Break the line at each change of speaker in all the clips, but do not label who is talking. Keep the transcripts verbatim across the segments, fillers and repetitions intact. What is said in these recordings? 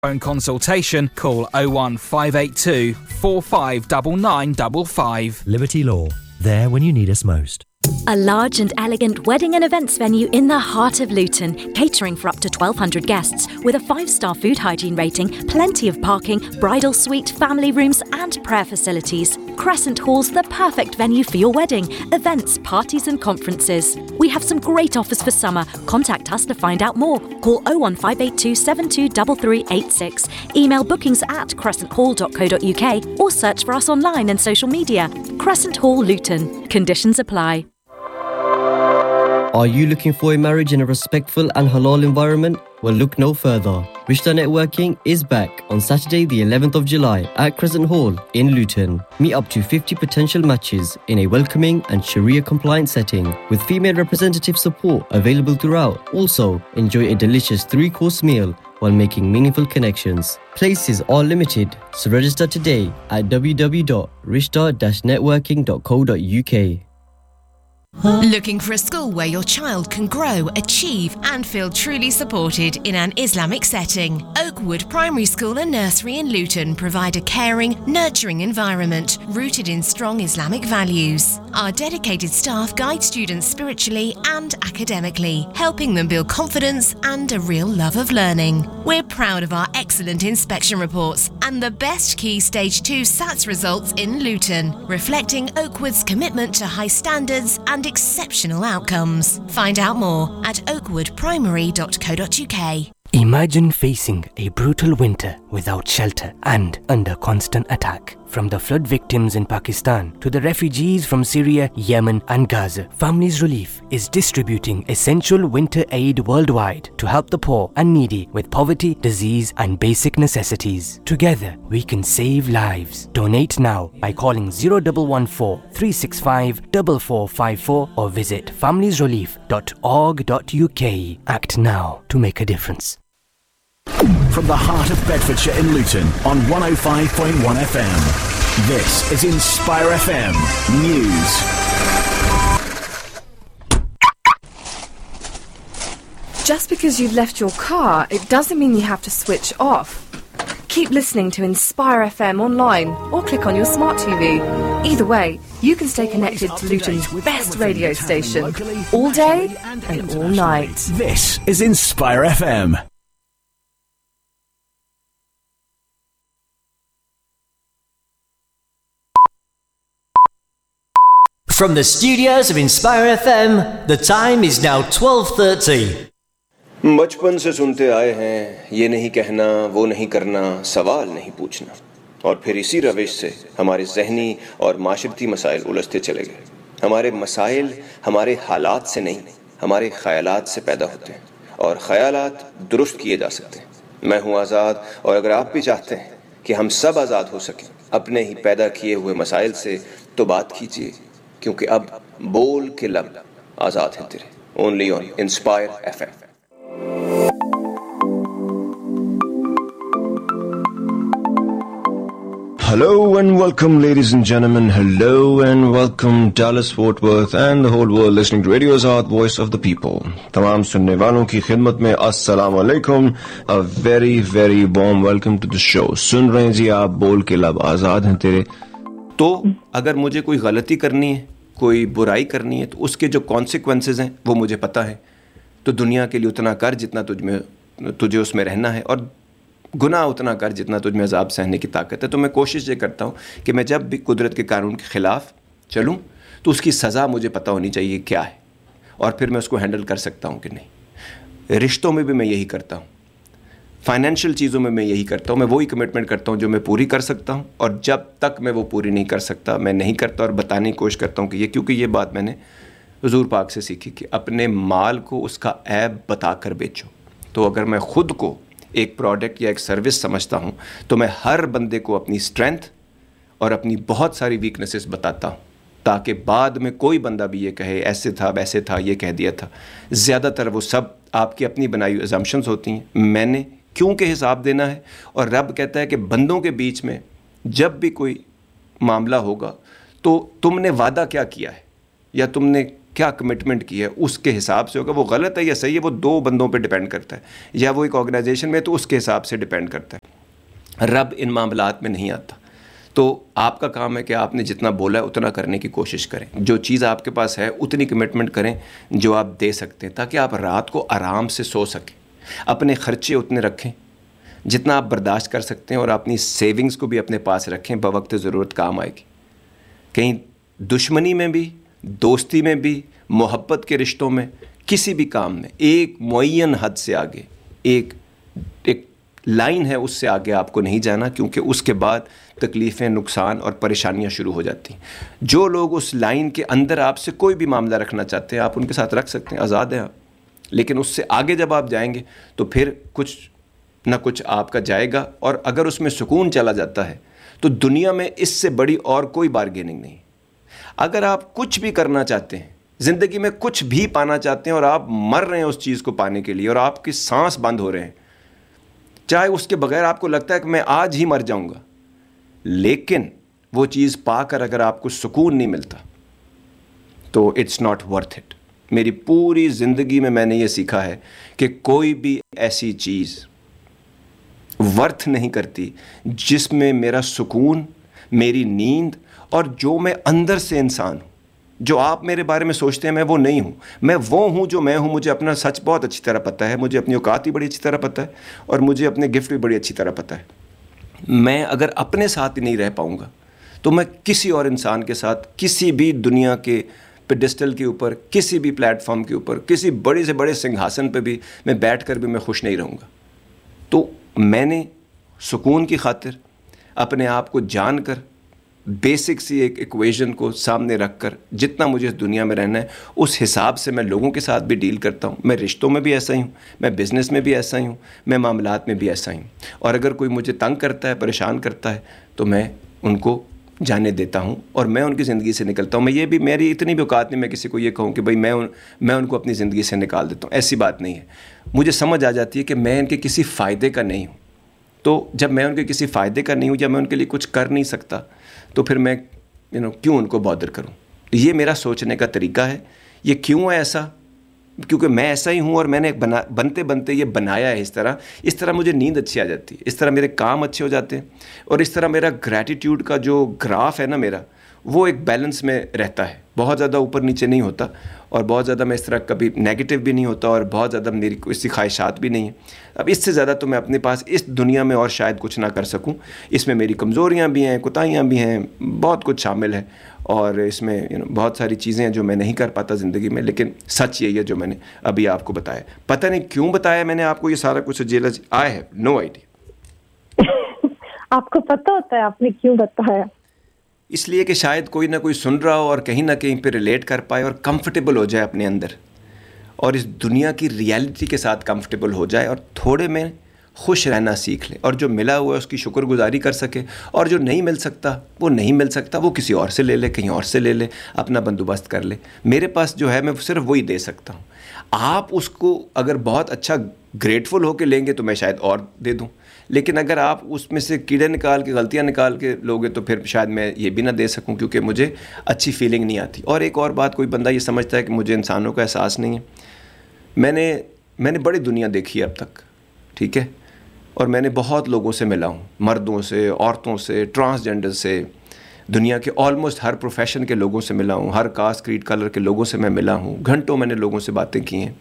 Phone consultation, call oh one five eight two, four five nine nine five five.
Liberty Law, there when you need us most.
A large and elegant wedding and events venue in the heart of Luton, catering for up to twelve hundred guests, with a five-star food hygiene rating, plenty of parking, bridal suite, family rooms and prayer facilities. Crescent Hall's the perfect venue for your wedding, events, parties and conferences. We have some great offers for summer. Contact us to find out more. Call oh one five eight two, seven two three three eight six. Email bookings at crescent hall dot co dot uk or search for us online and social media. Crescent Hall Luton. Conditions apply.
Are you looking for a marriage in a respectful and halal environment? Well, look no further. Rishta Networking is back on Saturday the eleventh of July at Crescent Hall in Luton. Meet up to fifty potential matches in a welcoming and Sharia-compliant setting with female representative support available throughout. Also, enjoy a delicious three-course meal while making meaningful connections. Places are limited, so register today at w w w dot rishta dash networking dot co dot uk.
Looking for a school where your child can grow, achieve and feel truly supported in an Islamic setting? Oakwood Primary School and Nursery in Luton provide a caring, nurturing environment rooted in strong Islamic values. Our dedicated staff guide students spiritually and academically, helping them build confidence and a real love of learning. We're proud of our excellent inspection reports and the best Key Stage two S A T S results in Luton, reflecting Oakwood's commitment to high standards and exceptional outcomes. Find out more at oakwood primary dot co dot uk.
Imagine facing a brutal winter without shelter and under constant attack. From the flood victims in Pakistan to the refugees from Syria, Yemen and Gaza, Families Relief is distributing essential winter aid worldwide to help the poor and needy with poverty, disease and basic necessities. Together, we can save lives. Donate now by calling zero one one four, three six five, four four five four or visit families relief dot org dot uk. Act now to make a difference.
From the heart of Bedfordshire in Luton on one oh five point one F M. This is Inspire F M News.
Just because you've left your car, it doesn't mean you have to switch off. Keep listening to Inspire F M online or click on your smart T V. Either way, you can stay connected to Luton's best radio station all day and all night.
This is Inspire F M.
From the studios of Inspire F M, the time is now twelve thirty.
बचपन से सुनते आए हैं ये नहीं कहना वो नहीं करना सवाल नहीं पूछना और फिर इसी रविश से हमारे ज़हनी और माशरती मसाइल उलझते चले गए। हमारे मसाइल हमारे हालात से नहीं हमारे ख़यालात से पैदा होते हैं और ख़यालात दुरुस्त किए जा सकते हैं। मैं हूँ आज़ाद और अगर आप भी चाहते हैं कि हम सब आज़ाद हो सकें अपने ही पैदा किए हुए मसाइल से तो बात कीजिए क्योंकि अब बोल के लब आज़ाद हैं तेरे। Only on inspire F M.
Hello and welcome, ladies and gentlemen. Hello and welcome, Dallas, Fort Worth and the whole world listening to Radio Azad, Voice of the People. तमाम सुनने वालों की खिदमत में अस्सलाम वालेकुम. A very very warm welcome to the show. सुन रहे हैं जी आप बोल के लब आज़ाद हैं तेरे.
तो अगर मुझे कोई गलती करनी है, कोई बुराई करनी है, तो उसके जो कॉन्सिक्वेंसेस हैं वो मुझे पता है. तो दुनिया के लिए उतना कर जितना तुझ में तुझे उसमें रहना है और गुनाह उतना कर जितना तुझ में अज़ाब सहने की ताकत है. तो मैं कोशिश ये करता हूँ कि मैं जब भी कुदरत के कानून के ख़िलाफ़ चलूँ तो उसकी सज़ा मुझे पता होनी चाहिए क्या है और फिर मैं उसको हैंडल कर सकता हूँ कि नहीं. रिश्तों में भी मैं यही करता हूँ, फाइनेंशियल चीज़ों में मैं यही करता हूँ. मैं वही कमिटमेंट करता हूँ जो मैं पूरी कर सकता हूँ और जब तक मैं वो पूरी नहीं कर सकता मैं नहीं करता और बताने की कोशिश करता हूँ कि ये, क्योंकि ये बात मैंने हुज़ूर पाक से सीखी कि अपने माल को उसका ऐब बता कर बेचो. तो अगर मैं ख़ुद को एक प्रोडक्ट या एक सर्विस समझता हूँ तो मैं हर बंदे को अपनी स्ट्रेंथ और अपनी बहुत सारी वीकनेसेस बताता हूँ ताकि बाद में कोई बंदा भी ये कहे ऐसे था वैसे था ये कह दिया था. ज़्यादातर वो सब आपकी अपनी बनाई हुई अजम्पशंस होती हैं. मैंने क्योंकि हिसाब देना है और रब कहता है कि बंदों के बीच में जब भी कोई मामला होगा तो तुमने वादा क्या किया है या तुमने کیا کمٹمنٹ کی ہے اس کے حساب سے ہوگا. وہ غلط ہے یا صحیح ہے وہ دو بندوں پہ ڈپینڈ کرتا ہے, یا وہ ایک آرگنائزیشن میں تو اس کے حساب سے ڈپینڈ کرتا ہے. رب ان معاملات میں نہیں آتا. تو آپ کا کام ہے کہ آپ نے جتنا بولا ہے اتنا کرنے کی کوشش کریں. جو چیز آپ کے پاس ہے اتنی کمٹمنٹ کریں جو آپ دے سکتے ہیں, تاکہ آپ رات کو آرام سے سو سکیں. اپنے خرچے اتنے رکھیں جتنا آپ برداشت کر سکتے ہیں, اور اپنی سیونگز کو بھی اپنے پاس رکھیں, بوقت ضرورت کام آئے گی. کہیں دشمنی میں بھی, دوستی میں بھی, محبت کے رشتوں میں, کسی بھی کام میں ایک معین حد سے آگے, ایک ایک لائن ہے اس سے آگے آپ کو نہیں جانا, کیونکہ اس کے بعد تکلیفیں, نقصان اور پریشانیاں شروع ہو جاتی ہیں. جو لوگ اس لائن کے اندر آپ سے کوئی بھی معاملہ رکھنا چاہتے ہیں آپ ان کے ساتھ رکھ سکتے ہیں, آزاد ہیں آپ. لیکن اس سے آگے جب آپ جائیں گے تو پھر کچھ نہ کچھ آپ کا جائے گا, اور اگر اس میں سکون چلا جاتا ہے تو دنیا میں اس سے بڑی اور کوئی بارگیننگ نہیں. اگر آپ کچھ بھی کرنا چاہتے ہیں, زندگی میں کچھ بھی پانا چاہتے ہیں, اور آپ مر رہے ہیں اس چیز کو پانے کے لیے, اور آپ کی سانس بند ہو رہے ہیں, چاہے اس کے بغیر آپ کو لگتا ہے کہ میں آج ہی مر جاؤں گا, لیکن وہ چیز پا کر اگر آپ کو سکون نہیں ملتا تو اٹس ناٹ ورتھ اٹ. میری پوری زندگی میں میں نے یہ سیکھا ہے کہ کوئی بھی ایسی چیز ورتھ نہیں کرتی جس میں میرا سکون, میری نیند, اور جو میں اندر سے انسان ہوں. جو آپ میرے بارے میں سوچتے ہیں میں وہ نہیں ہوں, میں وہ ہوں جو میں ہوں. مجھے اپنا سچ بہت اچھی طرح پتہ ہے, مجھے اپنی اوقات بھی بڑی اچھی طرح پتہ ہے, اور مجھے اپنے گفٹ بھی بڑی اچھی طرح پتہ ہے. میں اگر اپنے ساتھ ہی نہیں رہ پاؤں گا تو میں کسی اور انسان کے ساتھ, کسی بھی دنیا کے پیڈسٹل کے اوپر, کسی بھی پلیٹ فارم کے اوپر, کسی بڑے سے بڑے سنگھاسن پہ بھی میں بیٹھ کر بھی میں خوش نہیں رہوں گا. تو میں نے سکون کی خاطر اپنے آپ کو جان کر, بیسک سی ایک ایکویژن کو سامنے رکھ کر, جتنا مجھے اس دنیا میں رہنا ہے اس حساب سے میں لوگوں کے ساتھ بھی ڈیل کرتا ہوں. میں رشتوں میں بھی ایسا ہی ہوں, میں بزنس میں بھی ایسا ہی ہوں, میں معاملات میں بھی ایسا ہی ہوں. اور اگر کوئی مجھے تنگ کرتا ہے, پریشان کرتا ہے, تو میں ان کو جانے دیتا ہوں اور میں ان کی زندگی سے نکلتا ہوں. میں یہ بھی, میری اتنی بھی اوقات نہیں میں کسی کو یہ کہوں کہ بھائی میں ان میں ان کو اپنی زندگی سے نکال دیتا ہوں. ایسی بات نہیں ہے. مجھے سمجھ آ جاتی ہے کہ میں ان کے کسی فائدے کا نہیں ہوں. تو جب میں ان کے کسی فائدے کا نہیں ہوں, جب میں ان کے لیے کچھ کر نہیں سکتا, تو پھر میں یو نو کیوں ان کو بادر کروں. یہ میرا سوچنے کا طریقہ ہے. یہ کیوں ہے ایسا؟ کیونکہ میں ایسا ہی ہوں, اور میں نے بنا بنتے بنتے یہ بنایا ہے اس طرح. اس طرح مجھے نیند اچھی آ جاتی ہے, اس طرح میرے کام اچھے ہو جاتے ہیں, اور اس طرح میرا گریٹیٹیوڈ کا جو گراف ہے نا میرا, وہ ایک بیلنس میں رہتا ہے. بہت زیادہ اوپر نیچے نہیں ہوتا, اور بہت زیادہ میں اس طرح کبھی نیگیٹو بھی نہیں ہوتا, اور بہت زیادہ میری کوئی سی خواہشات بھی نہیں ہیں. اب اس سے زیادہ تو میں اپنے پاس اس دنیا میں اور شاید کچھ نہ کر سکوں. اس میں میری کمزوریاں بھی ہیں, کوتاہیاں بھی ہیں, بہت کچھ شامل ہے, اور اس میں you know, بہت ساری چیزیں ہیں جو میں نہیں کر پاتا زندگی میں. لیکن سچ یہی ہے جو میں نے ابھی آپ کو بتایا. پتہ نہیں کیوں بتایا میں نے آپ کو یہ سارا کچھ, jails I have no idea.
آپ کو پتہ ہوتا ہے آپ نے کیوں بتایا؟
اس لیے کہ شاید کوئی نہ کوئی سن رہا ہو اور کہیں نہ کہیں پہ ریلیٹ کر پائے اور کمفرٹیبل ہو جائے اپنے اندر, اور اس دنیا کی ریالٹی کے ساتھ کمفرٹیبل ہو جائے, اور تھوڑے میں خوش رہنا سیکھ لے, اور جو ملا ہوا ہے اس کی شکر گزاری کر سکے, اور جو نہیں مل سکتا وہ نہیں مل سکتا, وہ کسی اور سے لے لے, کہیں اور سے لے لے, اپنا بندوبست کر لے. میرے پاس جو ہے میں صرف وہی دے سکتا ہوں. آپ اس کو اگر بہت اچھا گریٹفل ہو کے لیں گے تو میں شاید اور دے دوں, لیکن اگر آپ اس میں سے کیڑے نکال کے, غلطیاں نکال کے لوگے تو پھر شاید میں یہ بھی نہ دے سکوں, کیونکہ مجھے اچھی فیلنگ نہیں آتی. اور ایک اور بات, کوئی بندہ یہ سمجھتا ہے کہ مجھے انسانوں کا احساس نہیں ہے. میں نے میں نے بڑی دنیا دیکھی ہے اب تک, ٹھیک ہے, اور میں نے بہت لوگوں سے ملا ہوں, مردوں سے, عورتوں سے, ٹرانسجینڈر سے, دنیا کے آلموسٹ ہر پروفیشن کے لوگوں سے ملا ہوں, ہر کاسٹ, کریڈ, کلر کے لوگوں سے میں ملا ہوں. گھنٹوں میں نے لوگوں سے باتیں کی ہیں,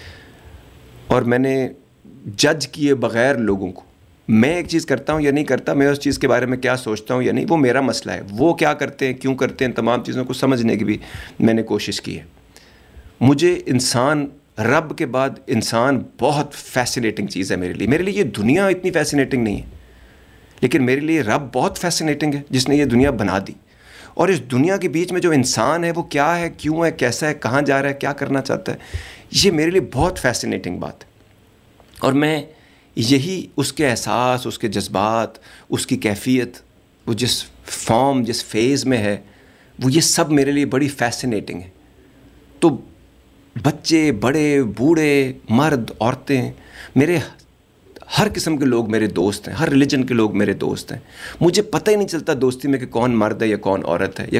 اور میں نے جج کیے بغیر لوگوں کو. میں ایک چیز کرتا ہوں یا نہیں کرتا, میں اس چیز کے بارے میں کیا سوچتا ہوں یا نہیں, وہ میرا مسئلہ ہے. وہ کیا کرتے ہیں, کیوں کرتے ہیں, تمام چیزوں کو سمجھنے کی بھی میں نے کوشش کی ہے. مجھے انسان, رب کے بعد انسان بہت فیسینیٹنگ چیز ہے میرے لیے. میرے لیے یہ دنیا اتنی فیسینیٹنگ نہیں ہے, لیکن میرے لیے رب بہت فیسینیٹنگ ہے جس نے یہ دنیا بنا دی. اور اس دنیا کے بیچ میں جو انسان ہے وہ کیا ہے, کیوں ہے, کیسا ہے, کہاں جا رہا ہے, کیا کرنا چاہتا ہے, یہ میرے لیے بہت فیسینیٹنگ بات ہے. اور میں یہی اس کے احساس, اس کے جذبات, اس کی کیفیت, وہ جس فارم, جس فیز میں ہے, وہ یہ سب میرے لیے بڑی فیسینیٹنگ ہے. تو بچے, بڑے, بوڑھے, مرد, عورتیں, میرے ہر قسم کے لوگ میرے دوست ہیں, ہر ریلیجن کے لوگ میرے دوست ہیں. مجھے پتہ ہی نہیں چلتا دوستی میں کہ کون مرد ہے یا کون عورت ہے, یا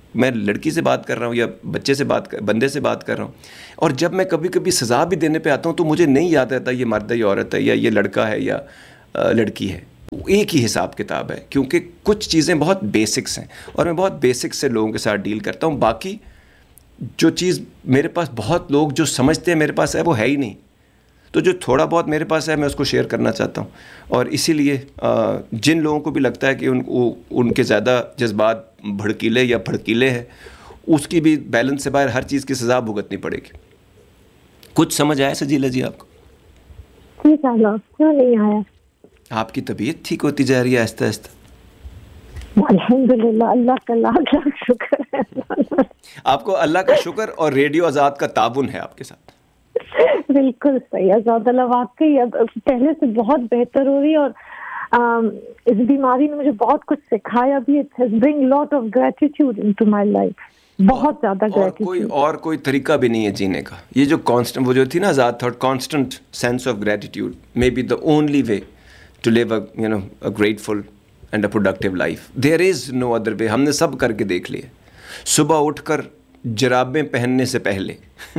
میں لڑکی سے بات کر رہا ہوں یا بچے سے بات کر بندے سے بات کر رہا ہوں, اور جب میں کبھی کبھی سزا بھی دینے پہ آتا ہوں تو مجھے نہیں یاد آتا یہ مرد ہے یا عورت ہے یا یہ لڑکا ہے یا لڑکی ہے. ایک ہی حساب کتاب ہے, کیونکہ کچھ چیزیں بہت بیسکس ہیں اور میں بہت بیسکس سے لوگوں کے ساتھ ڈیل کرتا ہوں. باقی جو چیز میرے پاس بہت لوگ جو سمجھتے ہیں میرے پاس ہے وہ ہے ہی نہیں, تو جو تھوڑا بہت میرے پاس ہے میں اس کو شیئر کرنا چاہتا ہوں. اور اسی لیے جن لوگوں کو بھی لگتا ہے کہ ان کو ان کے زیادہ جذبات بھڑکیلے یا بھڑکیلے ہیں, اس کی بھی بیلنس سے باہر ہر چیز کی سزا بھگتنی پڑے گی. کچھ سمجھ آیا سجیلا جی آپ کو؟
ٹھیک ہے, کیوں نہیں آیا؟
آپ کی طبیعت ٹھیک ہوتی جا رہی ہے آہستہ آہستہ.
الحمدللہ, اللہ کا لاکھ لاکھ شکر ہے. آپ
کو اللہ کا شکر اور ریڈیو آزاد کا تعاون ہے آپ کے ساتھ.
بالکل صحیح آزاد اللہ, واقعی پہلے سے بہت بہتر ہو رہی ہے, اور اس بیماری نے مجھے بہت کچھ سکھایا بھی. It has bring lot of gratitude into my life, بہت زیادہ گریٹیٹیوڈ. کوئی
اور کوئی طریقہ بھی نہیں ہے جینے کا. یہ جو کانسٹنٹ وہ جو تھی نا آزاد thought, constant sense of gratitude may be the only way to leave a you know a grateful and a productive life. There is no other way. ہم نے سب کر کے دیکھ لیے. صبح اٹھ کر جرابیں پہننے سے پہلے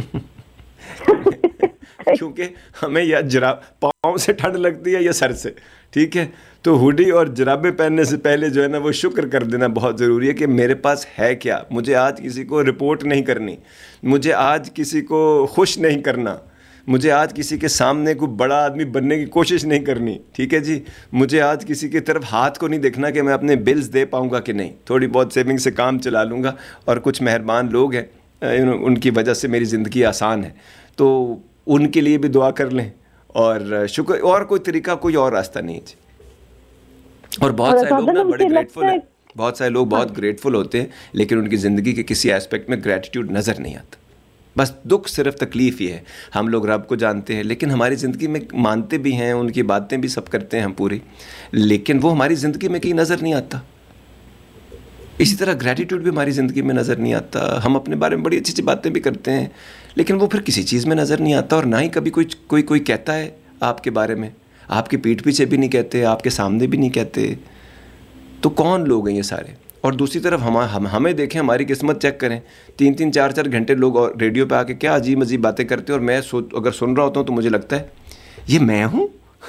کیونکہ ہمیں یا جراب پاؤں سے ٹھنڈ لگتی ہے یا سر سے, ٹھیک ہے, تو ہوڈی اور جرابیں پہننے سے پہلے جو ہے نا وہ شکر کر دینا بہت ضروری ہے کہ میرے پاس ہے کیا. مجھے آج کسی کو رپورٹ نہیں کرنی, مجھے آج کسی کو خوش نہیں کرنا, مجھے آج کسی کے سامنے کوئی بڑا آدمی بننے کی کوشش نہیں کرنی, ٹھیک ہے جی. مجھے آج کسی کی طرف ہاتھ کو نہیں دیکھنا کہ میں اپنے بلز دے پاؤں گا کہ نہیں, تھوڑی بہت سیونگ سے کام چلا لوں گا, اور کچھ مہربان لوگ ہیں ان کی وجہ سے میری زندگی آسان ہے, تو ان کے لیے بھی دعا کر لیں. اور شکر, اور کوئی طریقہ کوئی اور راستہ نہیں جی. اور بہت سارے لوگ نا بڑے گریٹفل ہیں, بہت سارے لوگ بہت گریٹفل ہوتے ہیں لیکن ان کی زندگی کے کسی ایسپیکٹ میں گریٹیٹیوڈ نظر نہیں آتا. بس دکھ صرف تکلیف یہ ہے, ہم لوگ رب کو جانتے ہیں لیکن ہماری زندگی میں مانتے بھی ہیں, ان کی باتیں بھی سب کرتے ہیں ہم پوری, لیکن وہ ہماری زندگی میں کہیں نظر نہیں آتا. اسی طرح گریٹیٹیوڈ بھی ہماری زندگی میں نظر نہیں آتا. ہم اپنے بارے میں بڑی اچھی اچھی باتیں بھی کرتے ہیں لیکن وہ پھر کسی چیز میں نظر نہیں آتا, اور نہ ہی کبھی کوئی کوئی کوئی کہتا ہے آپ کے بارے میں. آپ کی پیٹھ پیچھے بھی نہیں کہتے, آپ کے سامنے بھی نہیں کہتے. تو کون لوگ ہیں یہ سارے؟ اور دوسری طرف ہم ہم ہمیں دیکھیں, ہماری قسمت چیک کریں. تین تین چار چار گھنٹے لوگ ریڈیو پہ آ کے کیا عجیب عجیب باتیں کرتے ہیں, اور میں سو اگر سن رہا ہوتا ہوں تو مجھے لگتا ہے یہ میں ہوں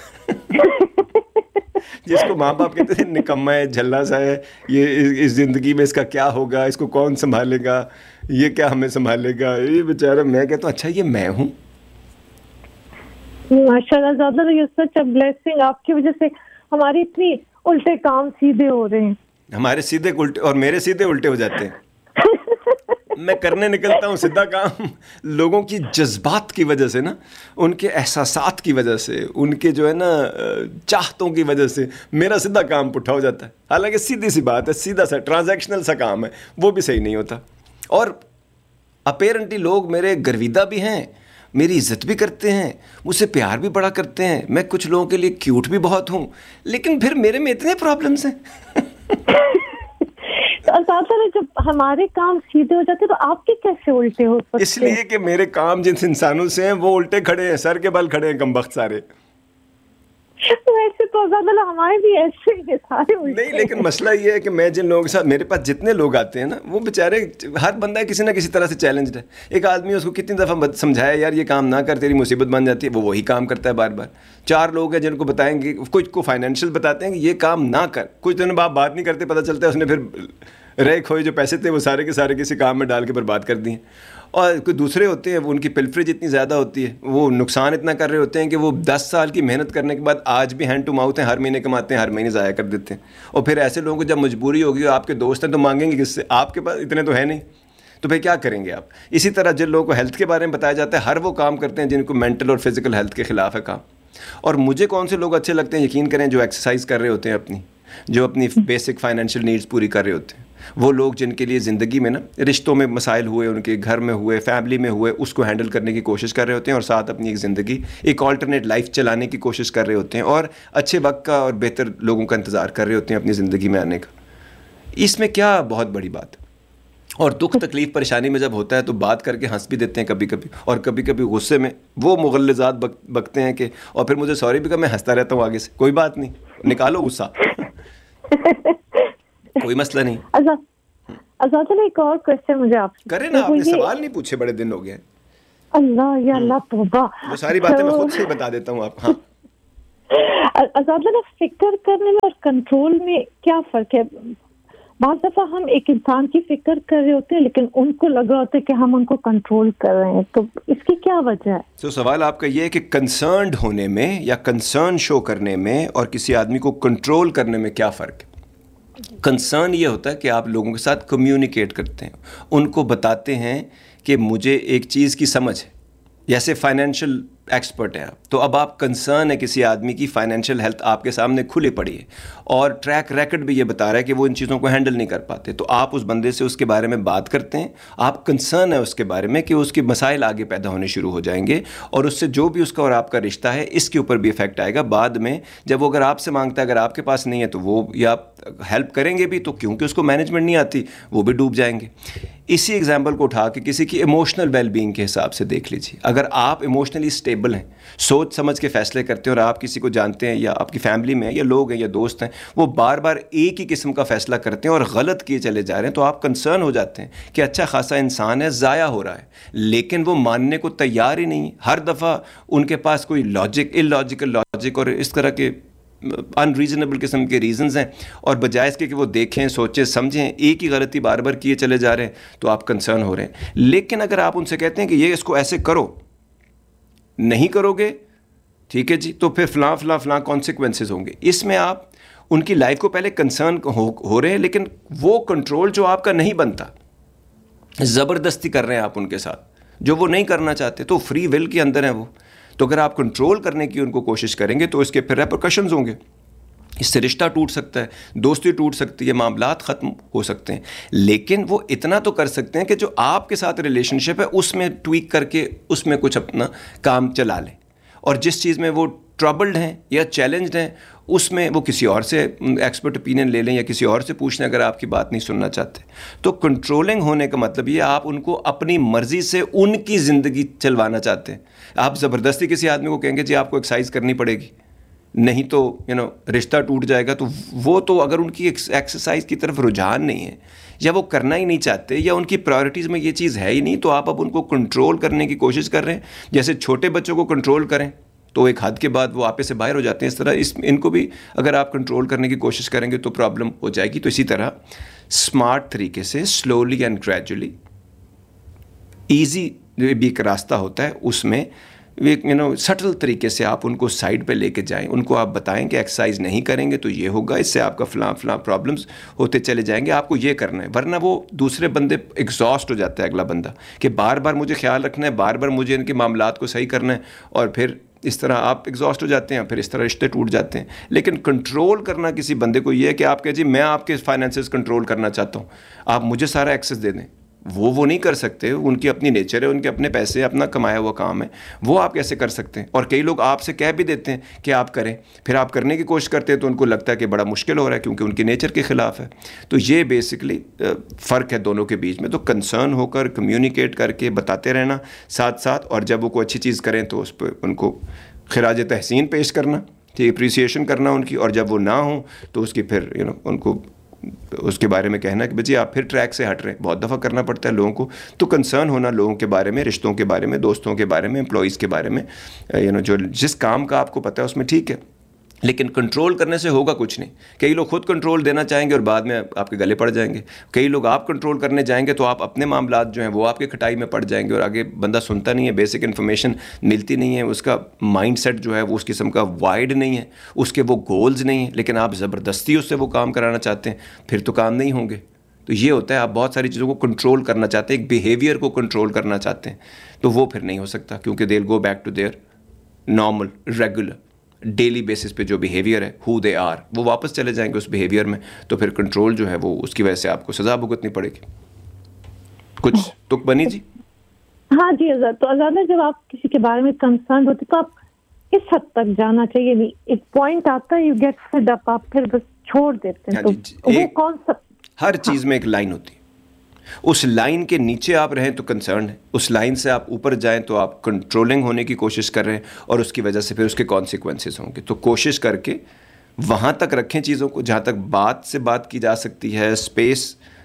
جس کو ماں باپ کہتے تھے نکما ہے, جھلا سا ہے, یہ اس زندگی میں اس کا کیا ہوگا, اس کو کون سنبھالے گا, یہ کیا ہمیں سنبھالے گا, یہ بیچارہ. میں کہتا ہوں اچھا یہ میں ہوں.
ماشاء اللہ, زیادہ یہ سچ اے بلیسنگ. آپ کی وجہ سے ہماری اتنی الٹے کام سیدھے ہو رہے ہیں.
ہمارے سیدھے الٹے اور میرے سیدھے الٹے ہو جاتے ہیں. میں کرنے نکلتا ہوں سیدھا کام, لوگوں کی جذبات کی وجہ سے نا, ان کے احساسات کی وجہ سے, ان کے جو ہے نا چاہتوں کی وجہ سے میرا سیدھا کام پٹھا ہو جاتا ہے. حالانکہ سیدھی سی بات ہے, سیدھا سا ٹرانزیکشنل سا کام ہے, وہ بھی صحیح نہیں ہوتا. اور اپیرنٹلی لوگ میرے گرویدہ بھی ہیں, میری عزت بھی کرتے ہیں, مجھ سے پیار بھی بڑا کرتے ہیں, میں کچھ لوگوں کے لیے کیوٹ بھی بہت ہوں, لیکن پھر میرے میں اتنے پرابلمس ہیں.
جب ہمارے کام سیدھے ہو جاتے تو آپ کے کیسے الٹے ہو سکتے؟
اس لیے کہ میرے کام جن انسانوں سے ہیں وہ الٹے کھڑے ہیں, سر کے بل کھڑے ہیں کمبخت سارے.
ویسے تو ہمارے بھی ایسے ہی سارے الٹے
نہیں, لیکن مسئلہ یہ ہے کہ میں جن لوگوں کے ساتھ, میرے پاس جتنے لوگ آتے ہیں نا وہ بیچارے, ہر بندہ کسی نہ کسی طرح سے چیلنجڈ ہے. ایک آدمی اس کو کتنی دفعہ سمجھایا یار یہ کام نہ کر, تیری مصیبت بن جاتی ہے, وہ وہی کام کرتا ہے بار بار. چار لوگ ہیں جن کو بتائیں گے, کچھ کو فائنینشیل بتاتے ہیں کہ یہ کام نہ کر, کچھ دنوں بعد بات نہیں کرتے, پتہ چلتا ہے اس نے پھر رے کھوئے جو پیسے تھے وہ سارے کے سارے کسی کام میں ڈال کے برباد کر دیے. اور کوئی دوسرے ہوتے ہیں وہ ان کی پلفریج اتنی زیادہ ہوتی ہے, وہ نقصان اتنا کر رہے ہوتے ہیں کہ وہ دس سال کی محنت کرنے کے بعد آج بھی ہینڈ ٹو ماؤتھ ہیں, ہر مہینے کماتے ہیں, ہر مہینے ضائع کر دیتے ہیں. اور پھر ایسے لوگوں کو جب مجبوری ہوگی, آپ کے دوست ہیں تو مانگیں گے کس سے, آپ کے پاس اتنے تو ہے نہیں, تو پھر کیا کریں گے آپ. اسی طرح جن لوگوں کو ہیلتھ کے بارے میں بتایا جاتا ہے, ہر وہ کام کرتے ہیں جن کو مینٹل اور فزیکل ہیلتھ کے خلاف ہے کام. اور مجھے کون سے لوگ اچھے لگتے ہیں, یقین کریں, جو ایکسرسائز کر رہے ہوتے ہیں اپنی, جو اپنی بیسک فائنینشیل نیڈز پوری کر رہے ہوتے ہیں. وہ لوگ جن کے لیے زندگی میں نا رشتوں میں مسائل ہوئے, ان کے گھر میں ہوئے, فیملی میں ہوئے, اس کو ہینڈل کرنے کی کوشش کر رہے ہوتے ہیں, اور ساتھ اپنی ایک زندگی, ایک آلٹرنیٹ لائف چلانے کی کوشش کر رہے ہوتے ہیں, اور اچھے وقت کا اور بہتر لوگوں کا انتظار کر رہے ہوتے ہیں اپنی زندگی میں آنے کا. اس میں کیا بہت بڑی بات ہے. اور دکھ تکلیف پریشانی میں جب ہوتا ہے تو بات کر کے ہنس بھی دیتے ہیں کبھی کبھی, اور کبھی کبھی غصے میں وہ مغلظات بکتے ہیں کہ, اور پھر مجھے سوری بھی کہ میں ہنستا رہتا ہوں آگے سے, کوئی بات نہیں, نکالو غصہ, کوئی مسئلہ نہیں.
आजाद एक और क्वेश्चन मुझे आपसे
करें ना, आपने सवाल नहीं पूछे, बड़े दिन हो गए।
अल्लाह या अल्लाह तौबा,
वो सारी बातें मैं खुद से ही बता देता हूँ आप। हाँ
आजाद, फिक्र करने में और कंट्रोल में क्या फर्क है? बहुत दफा हम एक इंसान की फिक्र कर रहे होते हैं लेकिन उनको लग रहा होता है कि हम उनको कंट्रोल कर रहे हैं, तो इसकी क्या वजह है?
तो सवाल आपका ये है कि कंसर्न्ड होने में या कंसर्न शो करने में और किसी आदमी को कंट्रोल करने में क्या फ़र्क है? कंसर्न ये होता है कि आप लोगों के साथ कम्युनिकेट करते हैं, उनको बताते हैं कि मुझे एक चीज़ की समझ है, जैसे फाइनेंशियल एक्सपर्ट है आप, तो अब आप कंसर्न है किसी आदमी की फाइनेंशियल हेल्थ आपके सामने खुली पड़ी है और ट्रैक रिकॉर्ड भी ये बता रहा है कि वो इन चीज़ों को हैंडल नहीं कर पाते, तो आप उस बंदे से उसके बारे में बात करते हैं, आप कंसर्न है उसके बारे में कि उसके मसाइल आगे पैदा होने शुरू हो जाएंगे और उससे जो भी उसका और आपका रिश्ता है इसके ऊपर भी इफेक्ट आएगा बाद में। जब वो अगर आपसे मांगता है, अगर आपके पास नहीं है तो वो या हेल्प करेंगे भी, तो क्योंकि उसको मैनेजमेंट नहीं आती वो भी डूब जाएंगे। इसी एग्जाम्पल को उठा के किसी की इमोशनल वेलबींग के हिसाब से देख लीजिए। अगर आप इमोशनली स्टेबल हैं, सोच समझ के फैसले करते हैं और आप किसी को जानते हैं या आपकी फैमिली में या लोग हैं या दोस्त हैं वो बार बार एक ही किस्म का फैसला करते हैं और गलत किए चले जा रहे हैं, तो आप कंसर्न हो जाते हैं कि अच्छा खासा इंसान है, ज़ाया हो रहा है, लेकिन वो मानने को तैयार ही नहीं। हर दफ़ा उनके पास कोई लॉजिक, इलॉजिकल लॉजिक और इस तरह के अनरीजनेबल किस्म के रीजंस हैं, और बजाय इसके कि वो देखें, सोचें, समझें, एक ही गलती बार बार किए चले जा रहे हैं, तो आप कंसर्न हो रहे हैं। लेकिन अगर आप उनसे कहते हैं कि ये इसको ऐसे करो, नहीं करोगे ठीक है जी, तो फिर फ़लाँ फ़लाँ फ़लाँ कॉन्सिक्वेंसेस होंगे, इसमें आप उनकी लाइफ को पहले कंसर्न हो, हो रहे हैं, लेकिन वो कंट्रोल जो आपका नहीं बनता, ज़बरदस्ती कर रहे हैं आप उनके साथ जो वो नहीं करना चाहते, तो फ्री विल के अंदर है वो। तो अगर आप कंट्रोल करने की उनको कोशिश करेंगे तो इसके फिर रेपरकशंस होंगे, इससे रिश्ता टूट सकता है, दोस्ती टूट सकती है, मामलात ख़त्म हो सकते हैं। लेकिन वो इतना तो कर सकते हैं कि जो आपके साथ रिलेशनशिप है उसमें ट्वीक करके उसमें कुछ अपना काम चला लें, और जिस चीज़ में वो ट्रबल्ड हैं या चैलेंज्ड हैं उसमें वो किसी और से एक्सपर्ट ओपिनियन ले लें या किसी और से पूछ लें अगर आपकी बात नहीं सुनना चाहते। तो कंट्रोलिंग होने का मतलब ये आप उनको अपनी मर्ज़ी से उनकी ज़िंदगी चलवाना चाहते हैं। आप ज़बरदस्ती किसी आदमी को कहेंगे जी आपको एक्सरसाइज करनी पड़ेगी, नहीं तो यू नो रिश्ता टूट जाएगा, तो वो तो अगर उनकी एक्सरसाइज की तरफ रुझान नहीं है या वो करना ही नहीं चाहते या उनकी प्रायोरिटीज़ में ये चीज़ है ही नहीं, तो आप अब उनको कंट्रोल करने की कोशिश कर रहे हैं। जैसे छोटे बच्चों को कंट्रोल करें तो एक हद के बाद वो आपे से बाहर हो जाते हैं, इस तरह इस इनको भी अगर आप कंट्रोल करने की कोशिश करेंगे तो प्रॉब्लम हो जाएगी। तो इसी तरह स्मार्ट तरीके से स्लोली एंड ग्रेजुअली, ईजी भी एक रास्ता होता है, उसमें एक यू नो सटल तरीके से आप उनको साइड पे लेके जाएं, उनको आप बताएं कि एक्सरसाइज नहीं करेंगे तो ये होगा, इससे आपका फ़लाँ फ़लाँ प्रॉब्लम्स होते चले जाएंगे, आपको ये करना है। वरना वो दूसरे बंदे एग्जॉस्ट हो जाता है, अगला बंदा, कि बार बार मुझे ख्याल रखना है, बार बार मुझे इनके मामलात को सही करना है, और फिर इस तरह आप एग्जॉस्ट हो जाते हैं, फिर इस तरह रिश्ते टूट जाते हैं। लेकिन कंट्रोल करना किसी बंदे को ये है कि आप कहें जी मैं आपके फाइनेंसेस कंट्रोल करना चाहता हूँ, आप मुझे सारा एक्सेस दे दें, वो वो नहीं कर सकते, उनकी अपनी नेचर है, उनके अपने पैसे, अपना कमाया हुआ काम है, वो आप कैसे कर सकते हैं। और कई लोग आपसे कह भी देते हैं कि आप करें, फिर आप करने की कोशिश करते हैं तो उनको लगता है कि बड़ा मुश्किल हो रहा है क्योंकि उनकी नेचर के ख़िलाफ़ है। तो ये बेसिकली फ़र्क है दोनों के बीच में। तो कंसर्न होकर कम्युनिकेट करके बताते रहना साथ साथ, और जब वो कोई अच्छी चीज़ करें तो उस पर उनको खिराज तहसीन पेश करना, ठीक, अप्रिसिएशन करना उनकी, और जब वो ना हो तो उसकी फिर यू नो उनको उसके बारे में कहना कि बच्चे आप फिर ट्रैक से हट रहे हैं। बहुत दफ़ा करना पड़ता है लोगों को। तो कंसर्न होना लोगों के बारे में, रिश्तों के बारे में, दोस्तों के बारे में, एम्प्लॉइज़ के बारे में, यू नो जो जिस काम का आपको पता है उसमें ठीक है, लेकिन कंट्रोल करने से होगा कुछ नहीं। कई लोग खुद कंट्रोल देना चाहेंगे और बाद में आपके गले पड़ जाएंगे, कई लोग आप कंट्रोल करने जाएंगे तो आप अपने मामलात जो हैं वो आपके खटाई में पड़ जाएंगे और आगे बंदा सुनता नहीं है, बेसिक इन्फॉर्मेशन मिलती नहीं है, उसका माइंडसेट जो है वो उस किस्म का वाइड नहीं है, उसके वो गोल्स नहीं है, लेकिन आप ज़बरदस्ती उससे वो काम कराना चाहते हैं, फिर तो काम नहीं होंगे। तो ये होता है, आप बहुत सारी चीज़ों को कंट्रोल करना चाहते हैं, एक बिहेवियर को कंट्रोल करना चाहते हैं, तो वो फिर नहीं हो सकता, क्योंकि they will go back to their normal regular daily basis पे जो बिहेवियर है, हु दे आर, वो वापस चले जाएंगे उस बिहेवियर में। तो फिर कंट्रोल जो है वो उसकी वजह से आपको सज़ा भुगतनी पड़ेगी। कुछ तुक बनी जी?
हाँ जी आज़ाद। तो आज़ाद, जब आप किसी के बारे में कंसर्न होते तो आप किस हद तक जाना चाहिए? एक पॉइंट आता है, यू गेट फेड अप, आप फिर बस छोड़ देते हैं, तो वो कौन सा?
हर चीज़ में एक लाइन होती है, उस लाइन के नीचे आप रहें तो कंसर्न है, उस लाइन से आप ऊपर जाएं तो आप कंट्रोलिंग होने की कोशिश कर रहे हैं, और उसकी वजह से फिर उसके कॉन्सिक्वेंसेस होंगे। तो कोशिश करके वहाँ तक रखें चीज़ों को जहाँ तक बात से बात की जा सकती है, स्पेस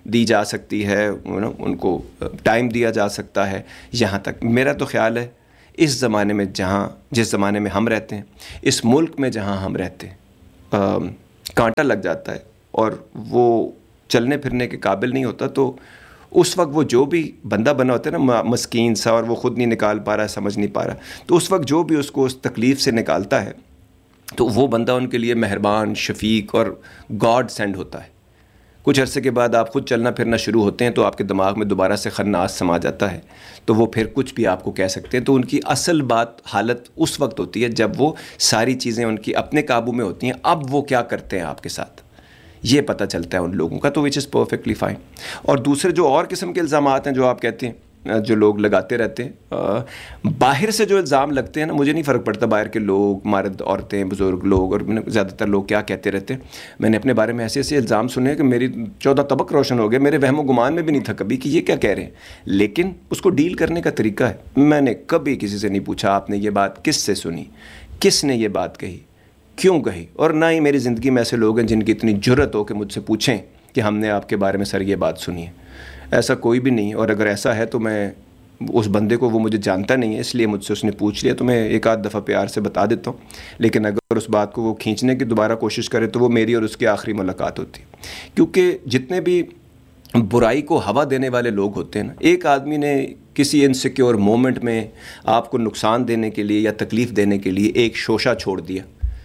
دی جا سکتی ہے, ان کو ٹائم دیا جا سکتا ہے. یہاں تک میرا تو خیال ہے اس زمانے میں, جہاں جس زمانے میں ہم رہتے ہیں, اس ملک میں جہاں ہم رہتے ہیں, کانٹا لگ جاتا ہے اور وہ چلنے پھرنے کے قابل نہیں ہوتا, تو اس وقت وہ جو بھی بندہ بنا ہوتا ہے نا مسکین سا, اور وہ خود نہیں نکال پا رہا, سمجھ نہیں پا رہا, تو اس وقت جو بھی اس کو اس تکلیف سے نکالتا ہے تو وہ بندہ ان کے لیے مہربان, شفیق اور گاڈ سینڈ ہوتا ہے. کچھ عرصے کے بعد آپ خود چلنا پھرنا شروع ہوتے ہیں تو آپ کے دماغ میں دوبارہ سے خناس سما جاتا ہے, تو وہ پھر کچھ بھی آپ کو کہہ سکتے ہیں. تو ان کی اصل بات حالت اس وقت ہوتی ہے جب وہ ساری چیزیں ان کی اپنے قابو میں ہوتی ہیں. اب وہ کیا کرتے ہیں آپ کے ساتھ یہ پتہ چلتا ہے ان لوگوں کا, تو وچ از پرفیکٹلی فائن. اور دوسرے جو اور قسم کے الزامات ہیں جو آپ کہتے ہیں, جو لوگ لگاتے رہتے ہیں, باہر سے جو الزام لگتے ہیں نا, مجھے نہیں فرق پڑتا باہر کے لوگ, مرد, عورتیں, بزرگ لوگ, اور زیادہ تر لوگ کیا کہتے رہتے ہیں. میں نے اپنے بارے میں ایسے ایسے الزام سنے کہ میری چودہ طبق روشن ہو گئے, میرے وہم و گمان میں بھی نہیں تھا کبھی کہ یہ کیا کہہ رہے ہیں. لیکن اس کو ڈیل کرنے کا طریقہ ہے. میں نے کبھی کسی سے نہیں پوچھا آپ نے یہ بات کس سے سنی, کس نے یہ بات کہی, کیوں کہی, اور نہ ہی میری زندگی میں ایسے لوگ ہیں جن کی اتنی جرت ہو کہ مجھ سے پوچھیں کہ ہم نے آپ کے بارے میں سر یہ بات سنی ہے. ایسا کوئی بھی نہیں. اور اگر ایسا ہے تو میں اس بندے کو, وہ مجھے جانتا نہیں ہے اس لیے مجھ سے اس نے پوچھ لیا, تو میں ایک آدھ دفعہ پیار سے بتا دیتا ہوں. لیکن اگر اس بات کو وہ کھینچنے کی دوبارہ کوشش کرے تو وہ میری اور اس کی آخری ملاقات ہوتی ہے. کیونکہ جتنے بھی برائی کو ہوا دینے والے لوگ ہوتے ہیں نا, ایک آدمی نے کسی انسیکیور مومنٹ میں آپ کو نقصان دینے کے لیے یا تکلیف دینے کے لیے ایک شوشہ چھوڑ دیا,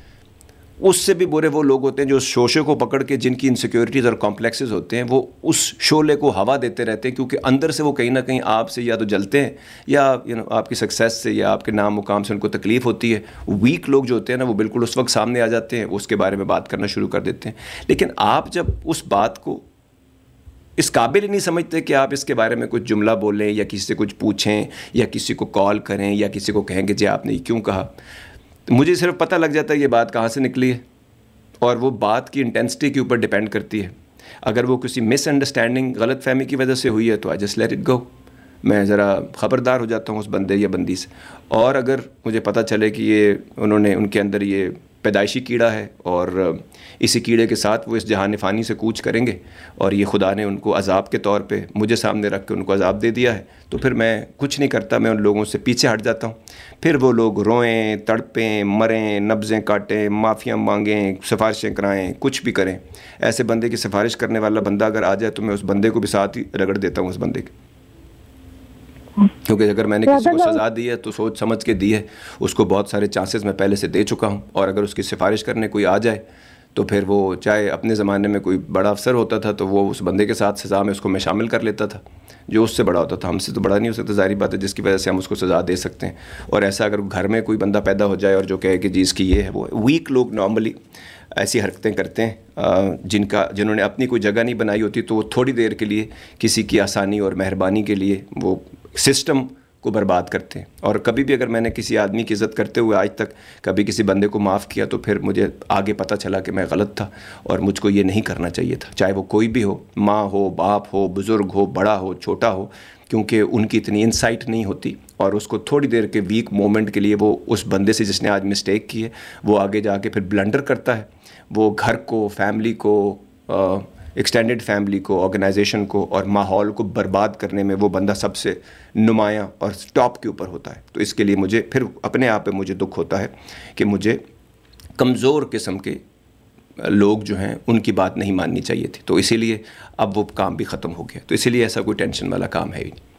اس سے بھی برے وہ لوگ ہوتے ہیں جو اس شوشے کو پکڑ کے, جن کی انسیکیورٹیز اور کمپلیکسز ہوتے ہیں, وہ اس شعلے کو ہوا دیتے رہتے ہیں, کیونکہ اندر سے وہ کہیں نہ کہیں آپ سے یا تو جلتے ہیں یا یو نو آپ کی سکسیس سے یا آپ کے نام مقام سے ان کو تکلیف ہوتی ہے. ویک لوگ جو ہوتے ہیں نا وہ بالکل اس وقت سامنے آ جاتے ہیں, اس کے بارے میں بات کرنا شروع کر دیتے ہیں. لیکن آپ جب اس بات کو اس قابل ہی نہیں سمجھتے کہ آپ اس کے بارے میں کچھ جملہ بولیں یا کسی سے کچھ پوچھیں یا کسی کو کال کریں یا کسی کو کہیں کہ جی آپ نے یہ کیوں کہا, مجھے صرف پتہ لگ جاتا ہے یہ بات کہاں سے نکلی ہے. اور وہ بات کی انٹینسٹی کے اوپر ڈیپینڈ کرتی ہے. اگر وہ کسی مس انڈرسٹینڈنگ, غلط فہمی کی وجہ سے ہوئی ہے تو I just let it go, میں ذرا خبردار ہو جاتا ہوں اس بندے یا بندی سے. اور اگر مجھے پتہ چلے کہ یہ انہوں نے, ان کے اندر یہ پیدائشی کیڑا ہے اور اسی کیڑے کے ساتھ وہ اس جہان فانی سے کوچ کریں گے, اور یہ خدا نے ان کو عذاب کے طور پہ مجھے سامنے رکھ کے ان کو عذاب دے دیا ہے, تو پھر میں کچھ نہیں کرتا, میں ان لوگوں سے پیچھے ہٹ جاتا ہوں. پھر وہ لوگ روئیں, تڑپیں, مریں, نبضیں کاٹیں, معافیاں مانگیں, سفارشیں کرائیں, کچھ بھی کریں. ایسے بندے کی سفارش کرنے والا بندہ اگر آ جائے تو میں اس بندے کو بھی ساتھ ہی رگڑ دیتا ہوں اس بندے کے, کیونکہ اگر میں نے کسی کو سزا دی ہے تو سوچ سمجھ کے دی ہے, اس کو بہت سارے چانسز میں پہلے سے دے چکا ہوں. اور اگر اس کی سفارش کرنے کوئی آ جائے تو پھر وہ چاہے اپنے زمانے میں کوئی بڑا افسر ہوتا تھا تو وہ اس بندے کے ساتھ سزا میں اس کو میں شامل کر لیتا تھا, جو اس سے بڑا ہوتا تھا. ہم سے تو بڑا نہیں ہو سکتا, ظاہری بات ہے, جس کی وجہ سے ہم اس کو سزا دے سکتے ہیں. اور ایسا اگر گھر میں کوئی بندہ پیدا ہو جائے اور جو کہے کہ جی اس کی یہ ہے وہ, ویک لوگ نارملی ایسی حرکتیں کرتے ہیں جن کا جنہوں نے اپنی کوئی جگہ نہیں بنائی ہوتی, تو وہ تھوڑی دیر کے لیے کسی کی آسانی اور مہربانی کے لیے وہ سسٹم کو برباد کرتے ہیں. اور کبھی بھی اگر میں نے کسی آدمی کی عزت کرتے ہوئے آج تک کبھی کسی بندے کو معاف کیا تو پھر مجھے آگے پتہ چلا کہ میں غلط تھا اور مجھ کو یہ نہیں کرنا چاہیے تھا, چاہے وہ کوئی بھی ہو, ماں ہو, باپ ہو, بزرگ ہو, بڑا ہو, چھوٹا ہو, کیونکہ ان کی اتنی انسائٹ نہیں ہوتی. اور اس کو تھوڑی دیر کے ویک مومنٹ کے لیے وہ اس بندے سے جس نے آج مسٹیک کی ہے وہ آگے جا کے پھر بلنڈر کرتا ہے, وہ گھر کو, فیملی کو, ایکسٹینڈڈ فیملی کو, آرگنائزیشن کو اور ماحول کو برباد کرنے میں وہ بندہ سب سے نمایاں اور ٹاپ کے اوپر ہوتا ہے. تو اس کے لیے مجھے پھر اپنے آپ پہ مجھے دکھ ہوتا ہے کہ مجھے کمزور قسم کے لوگ جو ہیں ان کی بات نہیں ماننی چاہیے تھی. تو اسی لیے اب وہ کام بھی ختم ہو گیا, تو اسی لیے ایسا کوئی ٹینشن والا کام ہے ہی نہیں.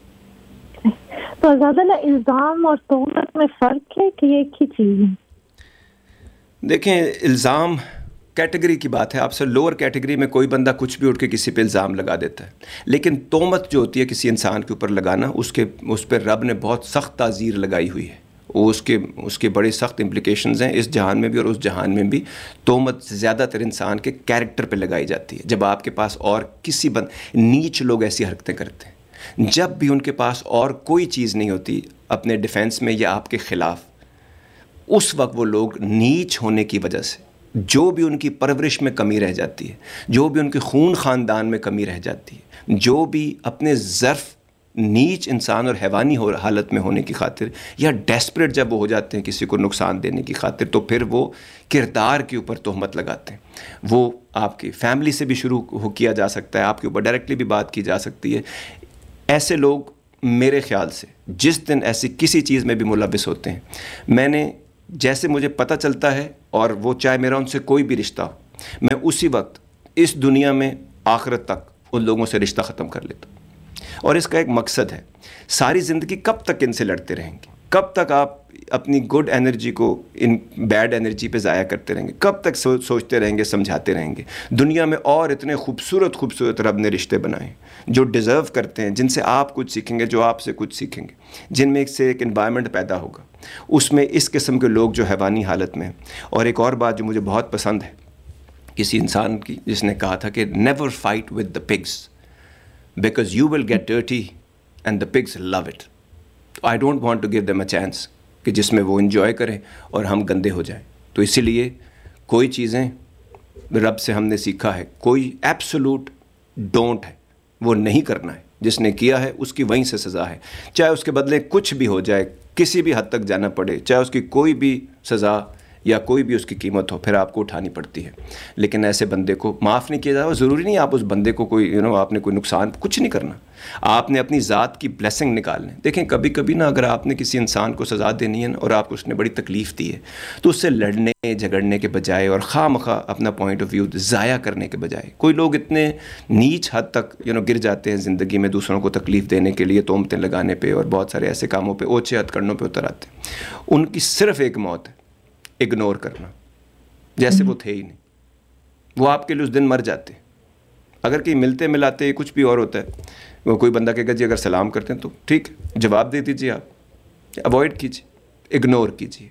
تو زیادہ الزام اور تہمت میں فرق ہے کہ ایک ہی چیز ہے؟
دیکھیں, الزام کیٹیگری کی بات ہے. آپ سے لوور کیٹیگری میں کوئی بندہ کچھ بھی اٹھ کے کسی پہ الزام لگا دیتا ہے, لیکن تہمت جو ہوتی ہے کسی انسان کے اوپر لگانا, اس کے اس پہ رب نے بہت سخت تعزیر لگائی ہوئی ہے. وہ اس کے اس کے بڑے سخت امپلیکیشنز ہیں اس جہان میں بھی اور اس جہان میں بھی. تہمت زیادہ تر انسان کے کیریکٹر پہ لگائی جاتی ہے. جب آپ کے پاس اور کسی بند نیچ لوگ ایسی حرکتیں کرتے ہیں, جب بھی ان کے پاس اور کوئی چیز نہیں ہوتی اپنے ڈیفینس میں یا آپ کے خلاف, اس وقت وہ لوگ نیچ ہونے کی وجہ سے جو بھی ان کی پرورش میں کمی رہ جاتی ہے, جو بھی ان کے خون خاندان میں کمی رہ جاتی ہے, جو بھی اپنے ظرف نیچ انسان اور حیوانی حالت میں ہونے کی خاطر یا ڈیسپریٹ جب وہ ہو جاتے ہیں کسی کو نقصان دینے کی خاطر, تو پھر وہ کردار کے اوپر تہمت لگاتے ہیں. وہ آپ کی فیملی سے بھی شروع ہو کیا جا سکتا ہے, آپ کے اوپر ڈائریکٹلی بھی بات کی جا سکتی ہے. ایسے لوگ میرے خیال سے جس دن ایسی کسی چیز میں بھی ملوث ہوتے ہیں, میں نے جیسے مجھے پتہ چلتا ہے, اور وہ چاہے میرا ان سے کوئی بھی رشتہ ہو, میں اسی وقت اس دنیا میں آخرت تک ان لوگوں سے رشتہ ختم کر لیتا ہوں. اور اس کا ایک مقصد ہے, ساری زندگی کب تک ان سے لڑتے رہیں گے, کب تک آپ اپنی گڈ انرجی کو ان بیڈ انرجی پہ ضائع کرتے رہیں گے, کب تک سو سوچتے رہیں گے, سمجھاتے رہیں گے. دنیا میں اور اتنے خوبصورت خوبصورت رب نے رشتے بنائے جو ڈیزرو کرتے ہیں, جن سے آپ کچھ سیکھیں گے, جو آپ سے کچھ سیکھیں گے, جن میں ایک سے ایک انوائرمنٹ پیدا ہوگا. اس میں اس قسم کے لوگ جو حیوانی حالت میں. اور ایک اور بات جو مجھے بہت پسند ہے کسی انسان کی, جس نے کہا تھا کہ never fight with the Pigs because you will get dirty and the pigs love it. I don't want to give them a chance کہ جس میں وہ انجوائے کریں اور ہم گندے ہو جائیں. تو اسی لیے کوئی چیزیں رب سے ہم نے سیکھا ہے, کوئی ایبسولوٹ ڈونٹ ہے, وہ نہیں کرنا ہے. جس نے کیا ہے اس کی وہیں سے سزا ہے, چاہے اس کے بدلے کچھ بھی ہو جائے, کسی بھی حد تک جانا پڑے, چاہے اس کی کوئی بھی سزا یا کوئی بھی اس کی قیمت ہو, پھر آپ کو اٹھانی پڑتی ہے. لیکن ایسے بندے کو معاف نہیں کیا جائے. ضروری نہیں آپ اس بندے کو کوئی یو نو آپ نے کوئی نقصان کچھ نہیں کرنا, آپ نے اپنی ذات کی بلیسنگ نکالنے. دیکھیں کبھی کبھی نا اگر آپ نے کسی انسان کو سزا دینی ہے اور آپ کو اس نے بڑی تکلیف دی ہے, تو اس سے لڑنے جھگڑنے کے بجائے اور خواہ مخواہ اپنا پوائنٹ آف ویو ضائع کرنے کے بجائے, کوئی لوگ اتنے نیچ حد تک یو نو گر جاتے ہیں زندگی میں دوسروں کو تکلیف دینے کے لیے, تہمتیں لگانے پہ اور بہت سارے ایسے کاموں پہ, اوچھے ہتھ کنڈوں پہ اتر آتے ہیں. ان کی صرف ایک موت ہے, اگنور کرنا, جیسے وہ تھے ہی نہیں. وہ آپ کے لیے اس دن مر جاتے. اگر کہیں ملتے ملاتے کچھ بھی اور ہوتا ہے, وہ کوئی بندہ کہے گا جی اگر سلام کرتے ہیں تو ٹھیک جواب دے دیجیے, آپ اوائڈ کیجیے, اگنور کیجیے.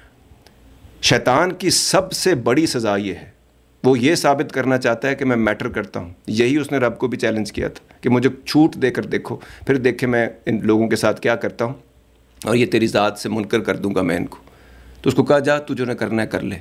شیطان کی سب سے بڑی سزا یہ ہے, وہ یہ ثابت کرنا چاہتا ہے کہ میں میٹر کرتا ہوں. یہی اس نے رب کو بھی چیلنج کیا تھا کہ مجھے چھوٹ دے کر دیکھو, پھر دیکھے میں ان لوگوں کے ساتھ کیا کرتا ہوں, اور یہ تیری ذات سے منکر کر دوں گا میں ان کو. تو اس کو کہا جا, تو جو نے کرنا ہے کر لے.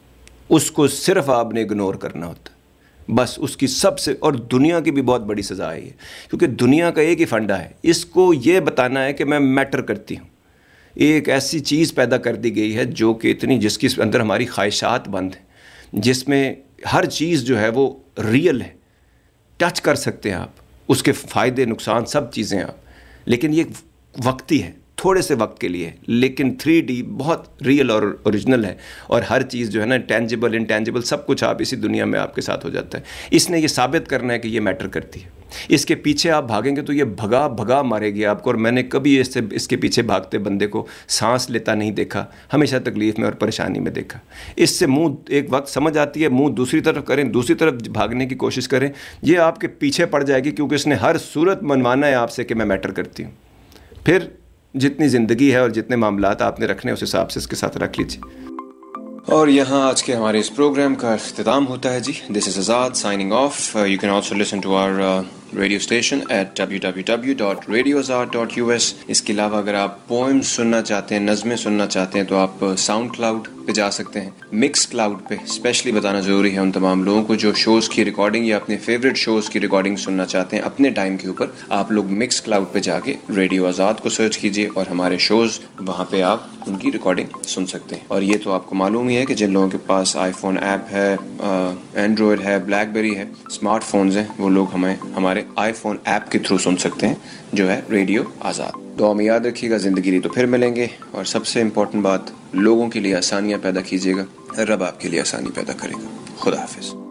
اس کو صرف آپ نے اگنور کرنا ہوتا ہے, بس اس کی سب سے. اور دنیا کی بھی بہت بڑی سزا ہے یہ, کیونکہ دنیا کا ایک ہی فنڈا ہے, اس کو یہ بتانا ہے کہ میں میٹر کرتی ہوں. ایک ایسی چیز پیدا کر دی گئی ہے جو کہ اتنی, جس کے اندر ہماری خواہشات بند ہیں, جس میں ہر چیز جو ہے وہ ریئل ہے, ٹچ کر سکتے ہیں آپ, اس کے فائدے نقصان سب چیزیں آپ. لیکن یہ وقتی ہے, تھوڑے سے وقت کے لیے, لیکن تھری ڈی بہت ریئل اور اوریجنل ہے. اور ہر چیز جو ہے نا ٹینجیبل انٹینجیبل سب کچھ آپ اسی دنیا میں آپ کے ساتھ ہو جاتا ہے. اس نے یہ ثابت کرنا ہے کہ یہ میٹر کرتی ہے. اس کے پیچھے آپ بھاگیں گے تو یہ بھگا بھگا مارے گی آپ کو. اور میں نے کبھی اس سے اس کے پیچھے بھاگتے بندے کو سانس لیتا نہیں دیکھا, ہمیشہ تکلیف میں اور پریشانی میں دیکھا. اس سے منہ ایک وقت سمجھ آتی ہے, منہ دوسری طرف کریں, دوسری طرف بھاگنے کی کوشش کریں, یہ آپ کے پیچھے پڑ جائے گی, کیونکہ اس نے ہر صورت منوانا ہے آپ سے کہ میں میٹر کرتی ہوں. پھر جتنی زندگی ہے اور جتنے معاملات آپ نے رکھنے اس حساب سے اس کے ساتھ رکھ لیجیے.
اور یہاں آج کے ہمارے اس پروگرام کا اختتام ہوتا ہے جی. دس از آزاد signing off. You can also listen to our radio station at W W W dot radio Azad dot U S. اس کے علاوہ اگر آپ پوئم سننا چاہتے ہیں, نظمیں سننا چاہتے ہیں, تو آپ ساؤنڈ کلاؤڈ پہ جا سکتے ہیں. مکس کلاؤڈ پہ اسپیشلی بتانا ضروری ہے ان تمام لوگوں کو جو شوز کی ریکارڈنگ یا اپنے فیوریٹ شوز کی ریکارڈنگ سننا چاہتے ہیں اپنے ٹائم کے اوپر, آپ لوگ مکس کلاؤڈ پہ جا کے ریڈیو آزاد کو سرچ کیجیے اور ہمارے شوز وہاں پہ آپ ان کی ریکارڈنگ سن سکتے ہیں. اور یہ تو آپ کو معلوم ہی ہے کہ جن لوگوں کے پاس آئی فون ایپ ہے, اینڈرائڈ ہے, بلیک بیری ہے, اسمارٹ فونز ہیں, وہ لوگ ہمیں ہمارے آئی فون ایپ کے تھرو سن سکتے ہیں جو ہے ریڈیو آزاد. دعا میں یاد رکھیے گا, زندگی رہی تو پھر ملیں گے. اور سب سے امپورٹنٹ بات, لوگوں کے لیے آسانیاں پیدا کیجیے گا, رب آپ کے لیے آسانی پیدا کرے گا. خدا حافظ.